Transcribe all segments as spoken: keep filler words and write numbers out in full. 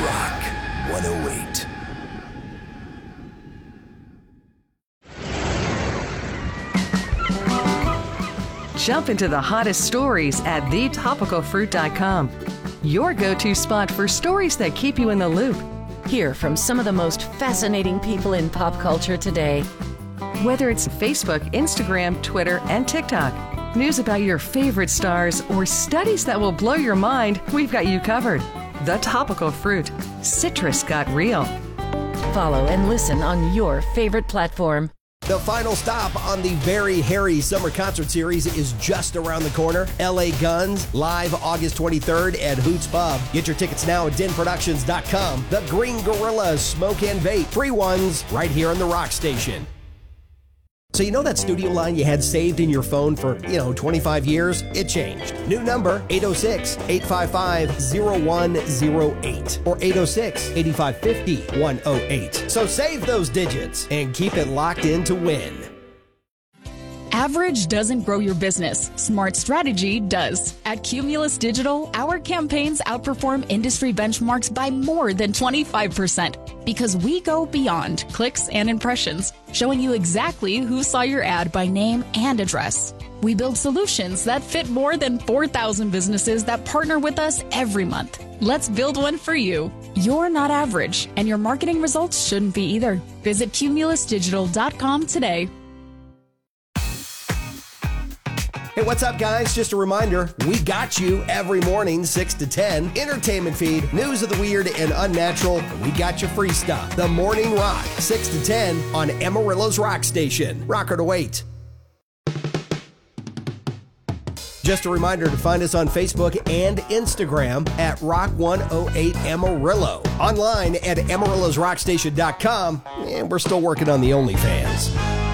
Rock one oh eight. Jump into the hottest stories at the topical fruit dot com. Your go-to spot for stories that keep you in the loop. Hear from some of the most fascinating people in pop culture today. Whether it's Facebook, Instagram, Twitter, and TikTok, news about your favorite stars, or studies that will blow your mind, we've got you covered. The Topical Fruit. Citrus got real. Follow and listen on your favorite platform. The final stop on the very hairy summer concert series is just around the corner. L A Guns, live August twenty-third at Hoots Pub. Get your tickets now at den productions dot com. The Green Gorilla Smoke and Vape. Free ones right here on the Rock Station. So you know that studio line you had saved in your phone for, you know, twenty-five years? It changed. New number, eight oh six, eight five five, oh one oh eight or eight oh six, eight five five oh, one oh eight. So save those digits and keep it locked in to win. Average doesn't grow your business. Smart strategy does. At Cumulus Digital, our campaigns outperform industry benchmarks by more than twenty-five percent because we go beyond clicks and impressions, showing you exactly who saw your ad by name and address. We build solutions that fit more than four thousand businesses that partner with us every month. Let's build one for you. You're not average, and your marketing results shouldn't be either. Visit cumulus digital dot com today. Hey, what's up, guys? Just a reminder, we got you every morning, six to ten. Entertainment feed, news of the weird and unnatural. We got your free stuff. The Morning Rock, six to ten on Amarillo's Rock Station. Rocker to wait. Just a reminder to find us on Facebook and Instagram at Rock one oh eight Amarillo. Online at amarillos rock station dot com. And we're still working on the OnlyFans.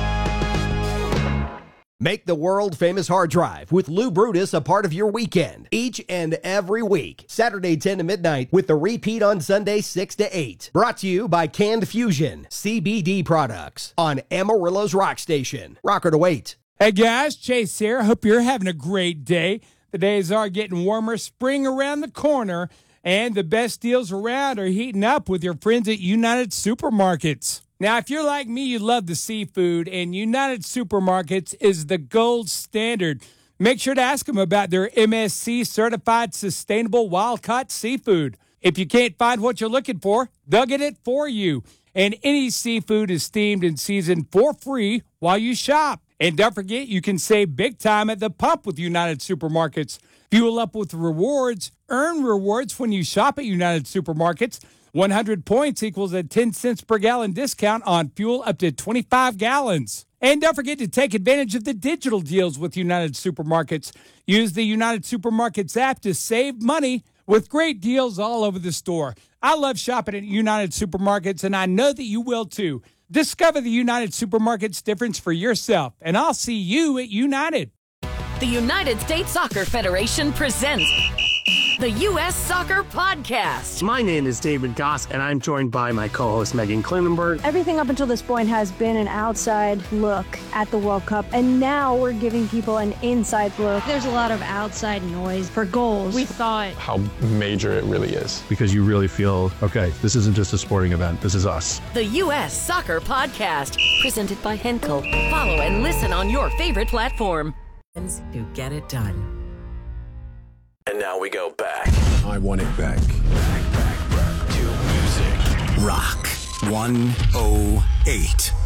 Make the world-famous hard drive with Lou Brutus a part of your weekend. Each and every week. Saturday ten to midnight with the repeat on Sunday six to eight. Brought to you by Canned Fusion, C B D products on Amarillo's Rock Station. Rocker to wait. Hey guys, Chase here. Hope you're having a great day. The days are getting warmer, spring around the corner, and the best deals around are heating up with your friends at United Supermarkets. Now, if you're like me, you love the seafood, and United Supermarkets is the gold standard. Make sure to ask them about their M S C certified sustainable wild-caught seafood. If you can't find what you're looking for, they'll get it for you. And any seafood is steamed and seasoned for free while you shop. And don't forget, you can save big time at the pump with United Supermarkets. Fuel up with rewards. Earn rewards when you shop at United Supermarkets. one hundred points equals a ten cents per gallon discount on fuel up to twenty-five gallons. And don't forget to take advantage of the digital deals with United Supermarkets. Use the United Supermarkets app to save money with great deals all over the store. I love shopping at United Supermarkets, and I know that you will too. Discover the United Supermarkets difference for yourself, and I'll see you at United. The United States Soccer Federation presents the U S Soccer Podcast. My name is David Goss, and I'm joined by my co-host Megan Klinenberg. Everything up until this point has been an outside look at the World Cup, and now we're giving people an inside look. There's a lot of outside noise for goals. We thought how major it really is. Because you really feel, okay, this isn't just a sporting event, this is us. The U S Soccer Podcast, presented by Henkel. Follow and listen on your favorite platform. Who get it done. And now we go back. I want it back. Back, back, back to music. Rock one oh eight.